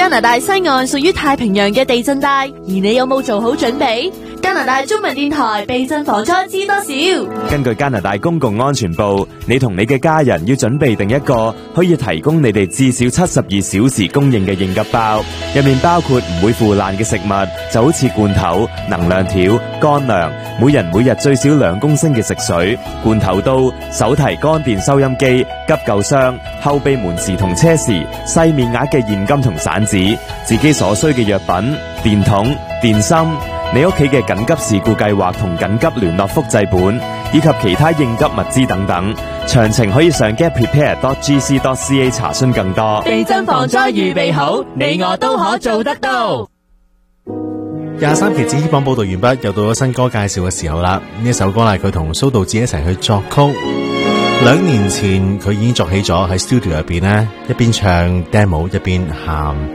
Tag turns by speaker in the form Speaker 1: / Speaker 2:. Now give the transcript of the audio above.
Speaker 1: 加拿大西岸屬於太平洋嘅地震帶，而你有冇做好準備？加拿大中文電台避震防災知多少？
Speaker 2: 根據加拿大公共安全部，你同你嘅家人要準備定一個可以提供你哋至少72小時供應嘅應急包，入面包括唔會腐爛嘅食物，就好似罐頭、能量條、乾糧，每人每日最少2公升嘅食水、罐頭刀、手提乾電收音機、急救箱、後備門匙同車匙、細面額嘅現金同散紙，自己所需嘅藥品、電筒、電芯，你屋企嘅緊急事故計劃同緊急聯絡複製本，以及其他應急物資等等，詳情可以上 getprepare.gc.ca 查詢更多。
Speaker 1: 地震防災預備好，你我都可做得到。
Speaker 3: 23期子希榜報道完畢，又到咗新歌介紹嘅時候啦。呢一首歌係佢同蘇道智一齊去作曲，2年前佢已經作起咗，喺 studio 入邊呢，一邊唱 demo 一邊喊。